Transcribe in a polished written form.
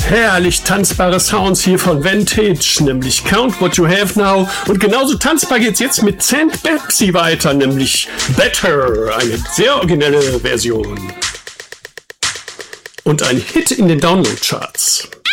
Herrlich tanzbare Sounds hier von Vantage, nämlich Count What You Have Now. Und genauso tanzbar geht's jetzt mit St. Pepsi weiter, nämlich Better, eine sehr originelle Version. Und ein Hit in den Download-Charts.